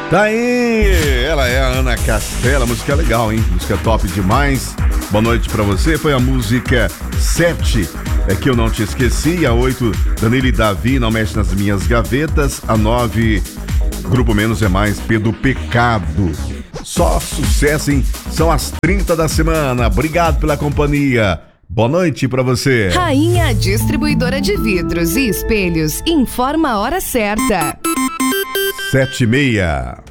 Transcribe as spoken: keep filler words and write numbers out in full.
Tá aí, ela é a Ana Castela, música legal, hein? Música top demais. Boa noite pra você, foi a música sete, é que eu não te esqueci. A oito, Danilo e Davi, Não Mexe Nas Minhas Gavetas. A nove, Grupo Menos é Mais, Pedro Pecado. Só sucesso, hein? São as trinta da semana. Obrigado pela companhia. Boa noite pra você. Rainha Distribuidora de Vidros e Espelhos informa a hora certa. Sete e meia.